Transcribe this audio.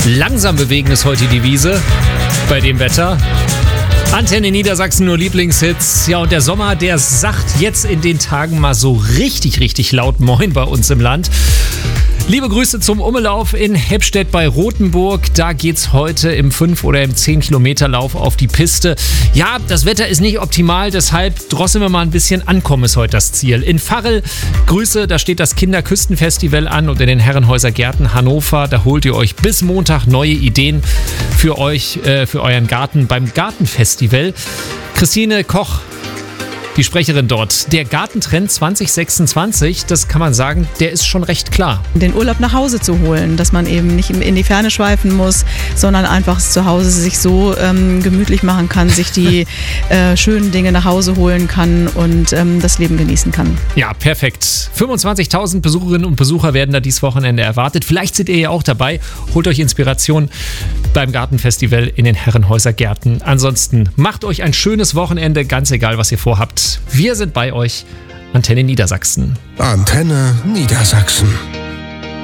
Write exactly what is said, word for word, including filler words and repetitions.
Langsam bewegen ist heute die Wiese bei dem Wetter. Antenne Niedersachsen, nur Lieblingshits. Ja, und der Sommer, der sagt jetzt in den Tagen mal so richtig, richtig laut Moin bei uns im Land. Liebe Grüße zum Ummelauf in Heppstedt bei Rothenburg. Da geht's heute im fünf- oder im zehn-Kilometer-Lauf auf die Piste. Ja, das Wetter ist nicht optimal, deshalb drosseln wir mal ein bisschen. Ankommen ist heute das Ziel. In Varel, Grüße, da steht das Kinderküstenfestival an und in den Herrenhäuser Gärten Hannover, da holt ihr euch bis Montag neue Ideen für euch, äh, für euren Garten beim Gartenfestival. Christine Koch, die Sprecherin dort. Der Gartentrend zwanzig sechsundzwanzig, das kann man sagen, der ist schon recht klar. Den Urlaub nach Hause zu holen, dass man eben nicht in die Ferne schweifen muss, sondern einfach zu Hause sich so ähm, gemütlich machen kann, sich die äh, schönen Dinge nach Hause holen kann und ähm, das Leben genießen kann. Ja, perfekt. fünfundzwanzigtausend Besucherinnen und Besucher werden da dieses Wochenende erwartet. Vielleicht seid ihr ja auch dabei. Holt euch Inspiration beim Gartenfestival in den Herrenhäuser Gärten. Ansonsten macht euch ein schönes Wochenende, ganz egal, was ihr vorhabt. Wir sind bei euch, Antenne Niedersachsen. Antenne Niedersachsen.